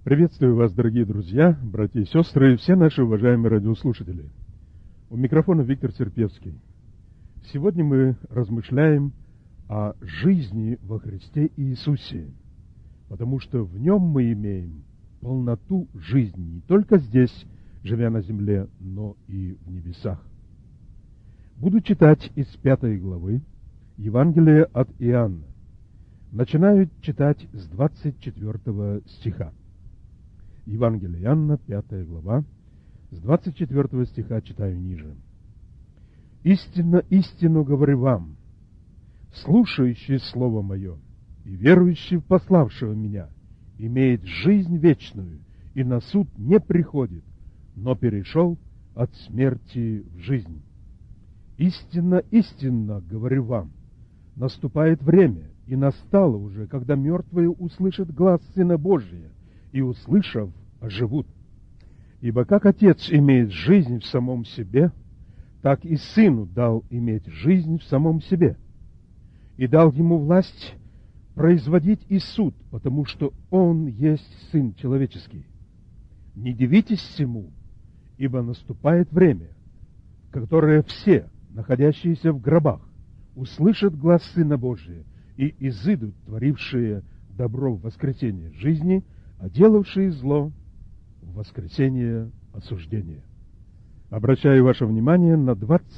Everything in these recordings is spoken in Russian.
Приветствую вас, дорогие друзья, братья и сестры, и все наши уважаемые радиослушатели. У микрофона Виктор Серпевский. Сегодня мы размышляем о жизни во Христе Иисусе, потому что в нем мы имеем полноту жизни не только здесь, живя на земле, но и в небесах. Буду читать из 5 главы Евангелия от Иоанна. Начинаю читать с 24 стиха. Евангелие Иоанна, 5 глава, с 24 стиха читаю ниже. «Истинно, истинно говорю вам, слушающий Слово Мое и верующий в пославшего Меня имеет жизнь вечную и на суд не приходит, но перешел от смерти в жизнь. Истинно, истинно говорю вам, наступает время, и настало уже, когда мертвые услышат глас Сына Божия, и, услышав, оживут. Ибо как Отец имеет жизнь в самом себе, так и Сыну дал иметь жизнь в самом себе, и дал Ему власть производить и суд, потому что Он есть Сын Человеческий. Не дивитесь всему, ибо наступает время, которое все, находящиеся в гробах, услышат глас Сына Божия, и изыдут творившие добро в воскресение жизни, а делавшие зло в воскресение осуждения». Обращаю ваше внимание на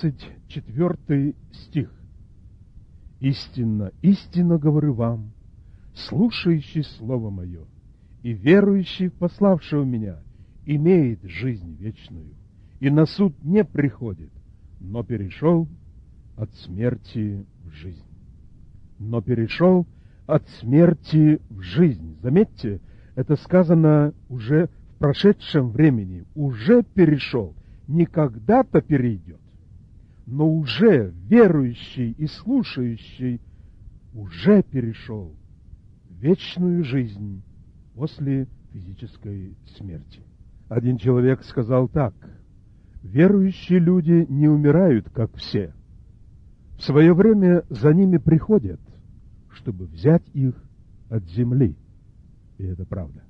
24 стих. «Истинно, истинно говорю вам, слушающий Слово Мое и верующий в пославшего Меня имеет жизнь вечную, и на суд не приходит, но перешел от смерти в жизнь». Но перешел от смерти в жизнь. Заметьте, это сказано уже в прошедшем времени. Уже перешел. Не когда-то перейдет, но уже верующий и слушающий уже перешел в вечную жизнь после физической смерти. Один человек сказал так: верующие люди не умирают, как все. В свое время за ними приходят, чтобы взять их от земли. И это правда.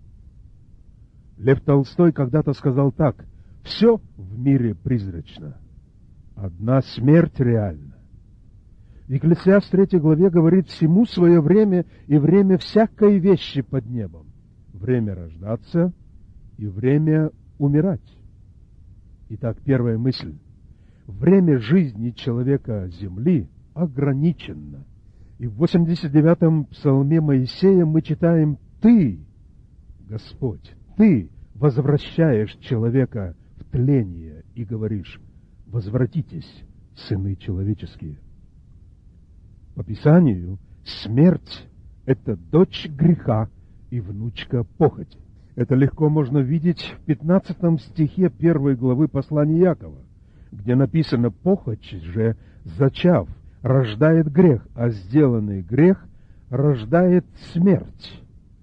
Лев Толстой когда-то сказал так: все в мире призрачно, одна смерть реальна. Екклесиаст в 3 главе говорит: всему свое время и время всякой вещи под небом. Время рождаться и время умирать. Итак, первая мысль. Время жизни человека земли ограничено. И в 89-м псалме Моисея мы читаем: «Ты, Господь, Ты возвращаешь человека в тление и говоришь: возвратитесь, сыны человеческие». По Писанию смерть — это дочь греха и внучка похоти. Это легко можно видеть в 15 стихе 1 главы послания Иакова, где написано: «Похоть же, зачав, рождает грех, а сделанный грех рождает смерть».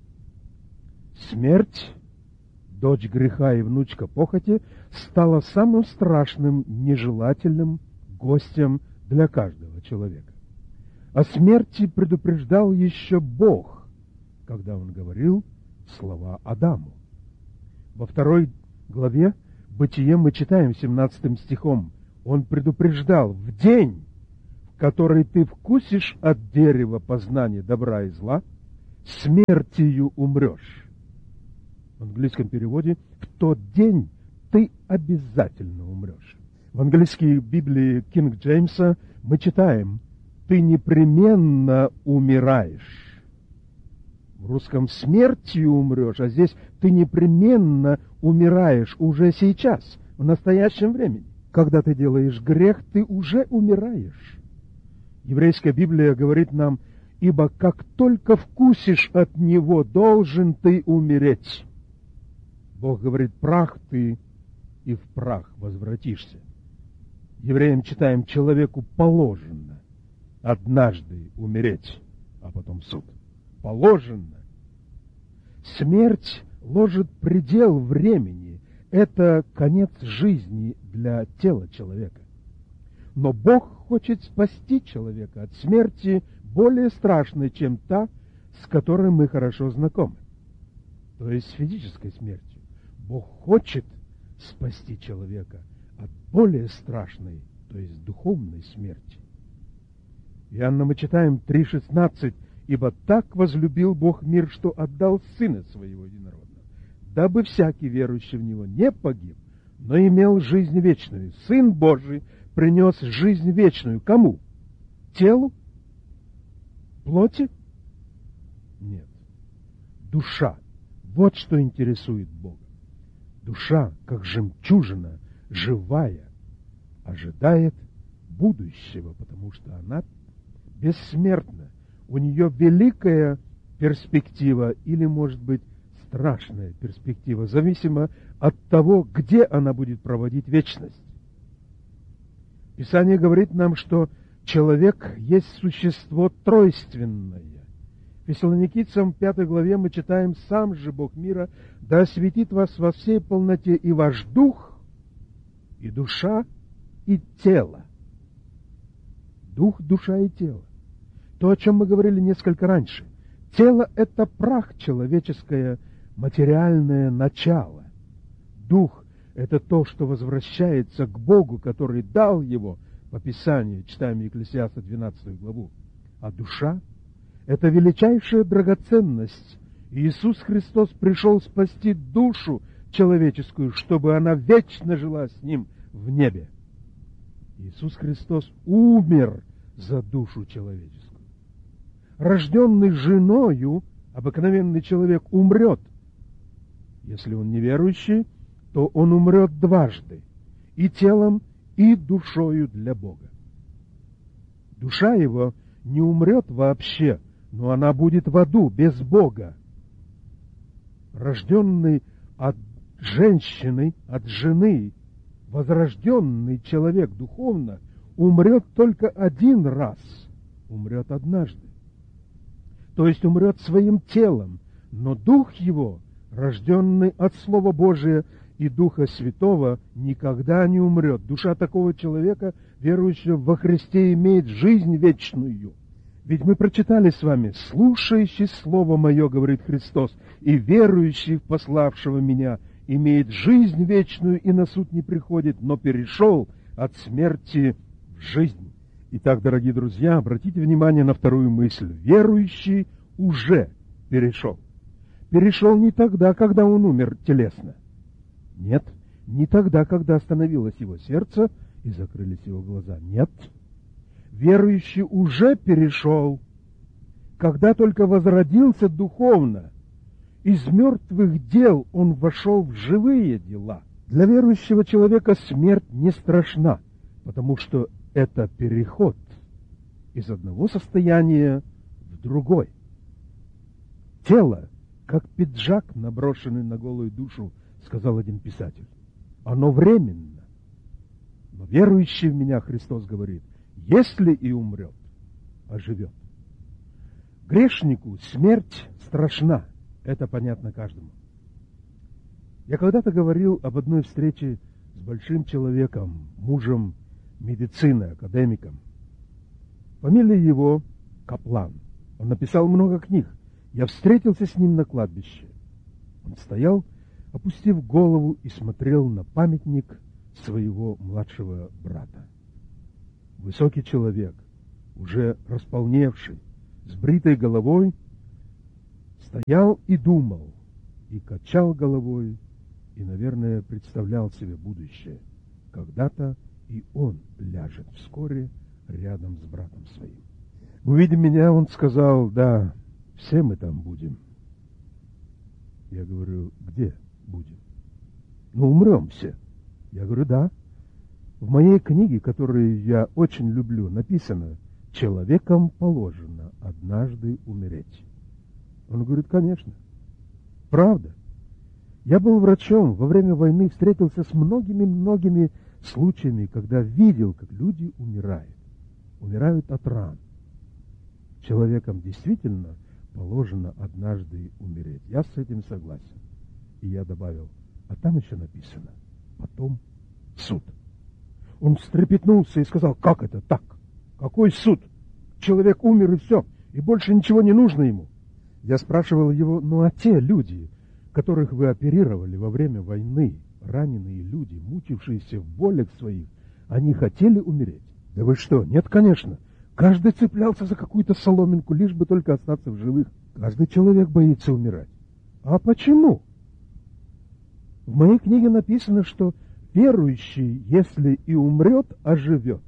Смерть, дочь греха и внучка похоти, стала самым страшным, нежелательным гостем для каждого человека. О смерти предупреждал еще Бог, когда Он говорил слова Адаму. Во 2 главе Бытие мы читаем 17 стихом: Он предупреждал: «В день, в который ты вкусишь от дерева познания добра и зла, смертью умрешь». В английском переводе: «В тот день ты обязательно умрешь». В английской Библии Кинг Джеймса мы читаем: «Ты непременно умираешь». В русском «смертью умрешь», а здесь «ты непременно умираешь уже сейчас, в настоящем времени». Когда ты делаешь грех, ты уже умираешь. Еврейская Библия говорит нам: «Ибо как только вкусишь от него, должен ты умереть». Бог говорит: «Прах ты, и в прах возвратишься». Евреям читаем: «Человеку положено однажды умереть, а потом суд». Положено. Смерть ложит предел времени. Это конец жизни для тела человека. Но Бог хочет спасти человека от смерти более страшной, чем та, с которой мы хорошо знакомы. то есть физической смертью. Бог хочет спасти человека от более страшной, то есть духовной смерти. В Иоанна мы читаем 3,16: «Ибо так возлюбил Бог мир, что отдал Сына Своего Единородного, дабы всякий верующий в Него не погиб, но имел жизнь вечную». Сын Божий принес жизнь вечную. Кому? Телу? Плоти? Нет. Душа. Вот что интересует Бога. Душа, как жемчужина, живая, ожидает будущего, потому что она бессмертна. У нее великая перспектива или, может быть, страшная перспектива, зависимо от того, где она будет проводить вечность. Писание говорит нам, что человек есть существо тройственное. В Фессалоникийцам 5 главе мы читаем: «Сам же Бог мира да осветит вас во всей полноте, и ваш дух, и душа, и тело». Дух, душа и тело. То, о чем мы говорили несколько раньше. Тело — это прах, человеческое материальное начало. Дух — это то, что возвращается к Богу, который дал его, по Писанию, читаем Екклесиаста 12 главу. А душа — это величайшая драгоценность. Иисус Христос пришел спасти душу человеческую, чтобы она вечно жила с Ним в небе. Иисус Христос умер за душу человеческую. Рожденный женою, обыкновенный человек умрет. Если он неверующий, то он умрет дважды, и телом, и душою для Бога. Душа его не умрет вообще, но она будет в аду, без Бога. Рожденный от женщины, от жены, возрожденный человек духовно умрет только один раз, умрет однажды. То есть умрет своим телом, но дух его, рожденный от Слова Божия и Духа Святого, никогда не умрет. Душа такого человека, верующего во Христе, имеет жизнь вечную. Ведь мы прочитали с вами: «Слушающий Слово Мое, говорит Христос, и верующий в пославшего Меня имеет жизнь вечную и на суд не приходит, но перешел от смерти в жизнь». Итак, дорогие друзья, обратите внимание на вторую мысль. Верующий уже перешел. Перешел не тогда, когда он умер телесно. Нет, не тогда, когда остановилось его сердце и закрылись его глаза. Нет. Верующий уже перешел, когда только возродился духовно. Из мертвых дел он вошел в живые дела. Для верующего человека смерть не страшна, потому что это переход из одного состояния в другой. Тело, как пиджак, наброшенный на голую душу, сказал один писатель. Оно временно. Но верующий в Меня, Христос говорит, если и умрет, оживет. Грешнику смерть страшна. Это понятно каждому. Я когда-то говорил об одной встрече с большим человеком, мужем медицины, академиком. Фамилия его Каплан. Он написал много книг. Я встретился с ним на кладбище. Он стоял, опустив голову, и смотрел на памятник своего младшего брата. Высокий человек, уже располневший, с бритой головой, стоял и думал, и качал головой, и, наверное, представлял себе будущее. Когда-то и он ляжет вскоре рядом с братом своим. Увидев меня, он сказал: да, все мы там будем. Я говорю: где будем? Ну, умрем все. Я говорю: да. В моей книге, которую я очень люблю, написано: человеком положено однажды умереть. Он говорит: конечно. Правда. Я был врачом, во время войны встретился с многими случаями, когда видел, как люди умирают. Умирают от ран. Человеком действительно положено однажды умереть. Я с этим согласен. И я добавил: а там еще написано: потом суд. Он встрепетнулся и сказал: как это так? Какой суд? Человек умер и все, и больше ничего не нужно ему. Я спрашивал его: ну а те люди, которых вы оперировали во время войны, раненые люди, мучившиеся в болях своих, они хотели умереть? Да вы что? Нет, конечно. Каждый цеплялся за какую-то соломинку, лишь бы только остаться в живых. Каждый человек боится умирать. А почему? В моей книге написано, что верующий, если и умрет, оживет.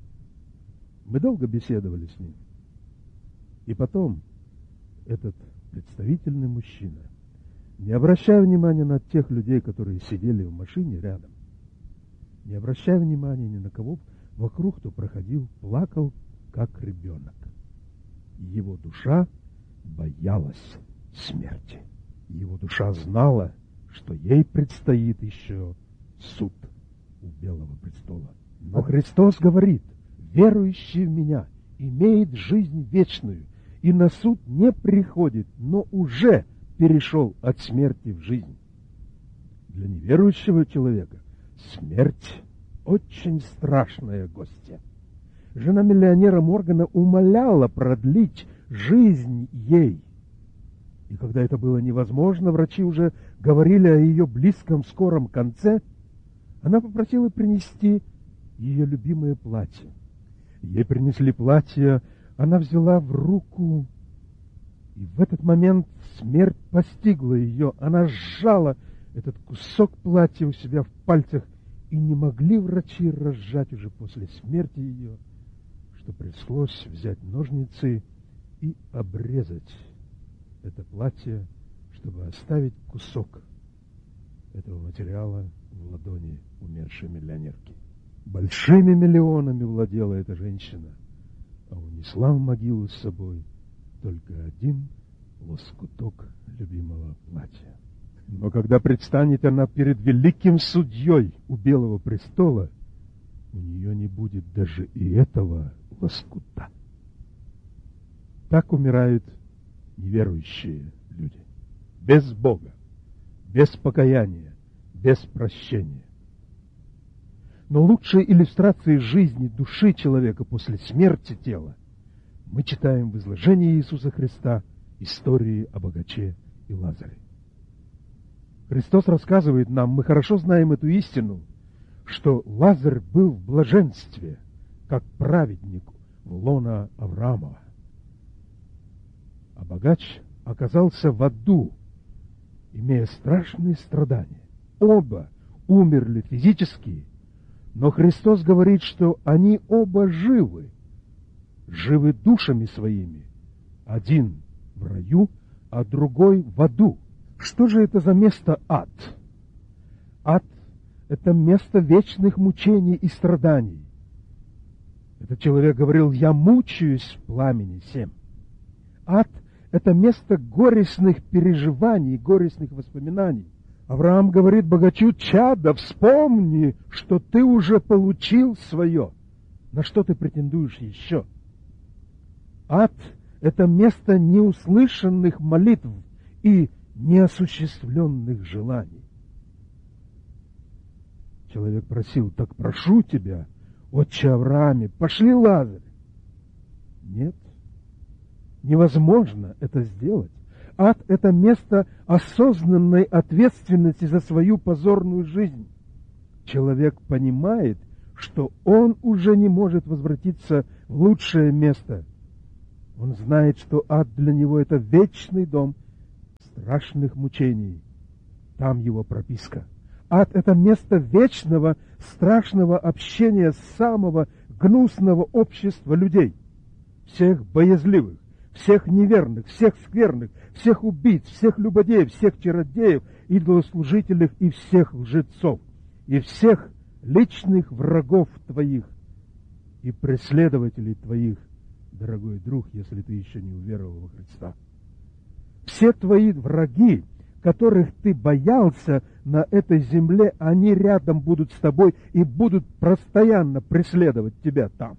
Мы долго беседовали с ним. И потом этот представительный мужчина, не обращая внимания на тех людей, которые сидели в машине рядом, не обращая внимания ни на кого вокруг, кто проходил, плакал, как ребенок. Его душа боялась смерти. Его душа знала, что ей предстоит еще суд у Белого престола. Но Христос говорит: верующий в Меня имеет жизнь вечную, и на суд не приходит, но уже перешел от смерти в жизнь. Для неверующего человека смерть очень страшная гостья. Жена миллионера Моргана умоляла продлить жизнь ей. И когда это было невозможно, врачи уже говорили о ее близком скором конце, она попросила принести ее любимое платье. Ей принесли платье, она взяла в руку, и в этот момент смерть постигла ее. Она сжала этот кусок платья у себя в пальцах, и не могли врачи разжать уже после смерти ее, что пришлось взять ножницы и обрезать это платье, чтобы оставить кусок этого материала в ладони умершей миллионерки. Большими миллионами владела эта женщина, а унесла в могилу с собой только один лоскуток любимого платья. Но когда предстанет она перед великим судьей у Белого престола, у нее не будет даже и этого лоскута. Так умирают неверующие люди. Без Бога, без покаяния, без прощения. Но лучшей иллюстрацией жизни души человека после смерти тела мы читаем в изложении Иисуса Христа истории о богаче и Лазаре. Христос рассказывает нам, мы хорошо знаем эту истину, что Лазарь был в блаженстве, как праведник в лона Авраамова. А богач оказался в аду, имея страшные страдания. Оба умерли физически, но Христос говорит, что они оба живы, живы душами своими. Один в раю, а другой в аду. Что же это за место ад? Ад – это место вечных мучений и страданий. Этот человек говорил: «Я мучаюсь в пламени сем». Ад – это место горестных переживаний, горестных воспоминаний. Авраам говорит богачу: «Чадо, вспомни, что ты уже получил свое. На что ты претендуешь еще?» Ад – это место неуслышанных молитв и неосуществленных желаний. Человек просил: «Так прошу тебя, отче Аврааме, пошли Лазаря». Нет, невозможно это сделать. Ад – это место осознанной ответственности за свою позорную жизнь. Человек понимает, что он уже не может возвратиться в лучшее место. Он знает, что ад для него – это вечный дом страшных мучений. Там его прописка. Ад – это место вечного, страшного общения самого гнусного общества людей. Всех боязливых, всех неверных, всех скверных, всех убийц, всех любодеев, всех чародеев, идолослужителей и всех лжецов, и всех личных врагов твоих и преследователей твоих, дорогой друг, если ты еще не уверовал во Христа. Все твои враги, которых ты боялся на этой земле, они рядом будут с тобой и будут постоянно преследовать тебя там.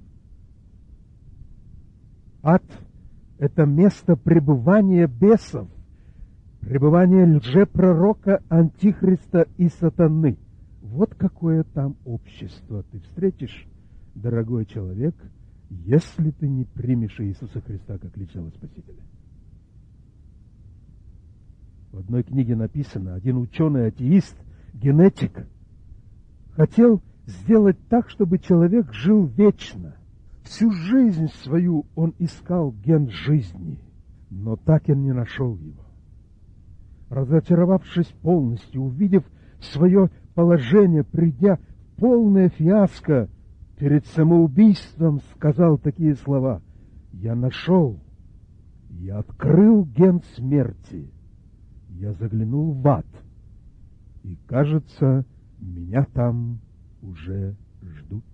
Ад – это место пребывания бесов, пребывания лжепророка, антихриста и сатаны. Вот какое там общество ты встретишь, дорогой человек, если ты не примешь Иисуса Христа как личного Спасителя. В одной книге написано, один ученый-атеист, генетик, хотел сделать так, чтобы человек жил вечно. Всю жизнь свою он искал ген жизни, но так и не нашел его. Разочаровавшись полностью, увидев свое положение, придя в полное фиаско, перед самоубийством сказал такие слова: «Я нашел, я открыл ген смерти, я заглянул в ад, и, кажется, меня там уже ждут».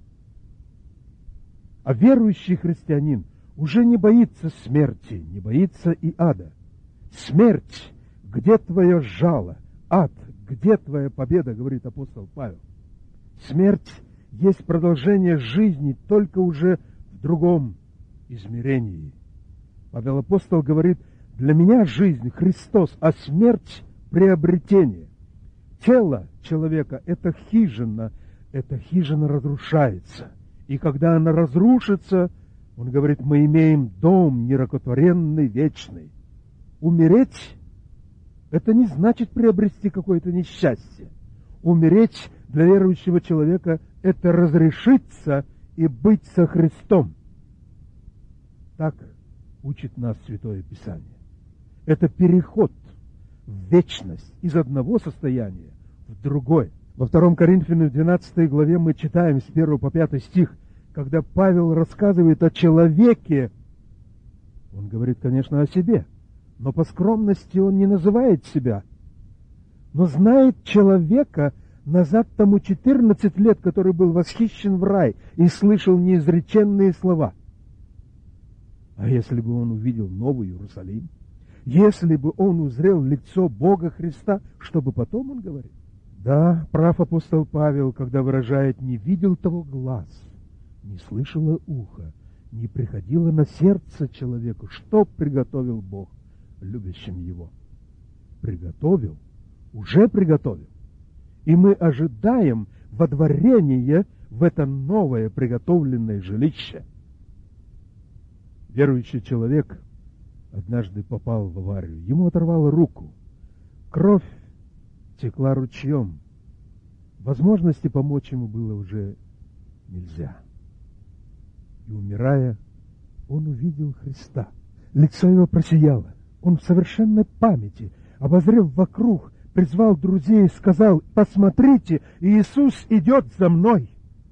А верующий христианин уже не боится смерти, не боится и ада. Смерть, где твое жало? Ад, где твоя победа, говорит апостол Павел. Смерть есть продолжение жизни, только уже в другом измерении. Павел апостол говорит: для меня жизнь Христос, а смерть приобретение. Тело человека — это хижина, эта хижина разрушается. И когда она разрушится, он говорит, мы имеем дом нерукотворенный, вечный. Умереть — это не значит приобрести какое-то несчастье. Умереть для верующего человека — это разрешиться и быть со Христом. Так учит нас Святое Писание. Это переход в вечность из одного состояния в другое. Во 2 Коринфянам 12 главе мы читаем с 1 по 5 стих, когда Павел рассказывает о человеке. Он говорит, конечно, о себе, но по скромности он не называет себя, но знает человека назад тому 14 лет, который был восхищен в рай и слышал неизреченные слова. А если бы он увидел Новый Иерусалим, если бы он узрел лицо Бога Христа, что бы потом он говорил? Да, прав апостол Павел, когда выражает: «Не видел того глаз, не слышало ухо, не приходило на сердце человеку, что приготовил Бог любящим его». Приготовил, уже приготовил. И мы ожидаем водворения в это новое приготовленное жилище. Верующий человек однажды попал в аварию. Ему оторвало руку. Кровь текла ручьем. Возможности помочь ему было уже нельзя. И, умирая, он увидел Христа. Лицо его просияло. Он в совершенной памяти, обозрев вокруг, призвал друзей и сказал: «Посмотрите, Иисус идет за мной».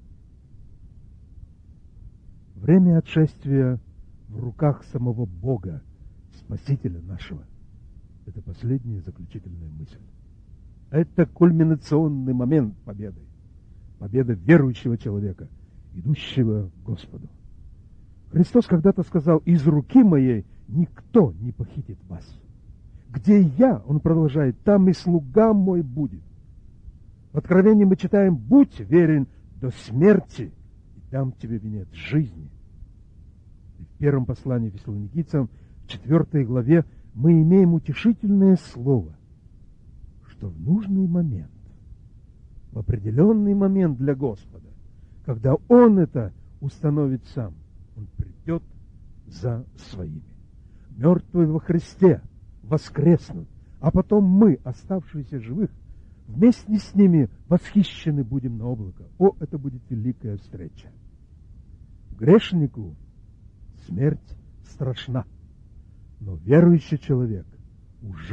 Время отшествия в руках самого Бога, Спасителя нашего. Это последняя заключительная мысль. Это кульминационный момент победы. Победа верующего человека, идущего к Господу. Христос когда-то сказал: «Из руки моей никто не похитит вас. Где я, он продолжает, там и слуга мой будет». В Откровении мы читаем: «Будь верен до смерти, и дам тебе венец жизни». И в первом послании Фессалоникийцам, в 4 главе, мы имеем утешительное слово, что в нужный момент, в определенный момент для Господа, когда Он это установит сам, Он придет за своими. Мертвые во Христе воскреснут, а потом мы, оставшиеся живых, вместе с ними восхищены будем на облако. О, это будет великая встреча! Грешнику смерть страшна, но верующий человек уже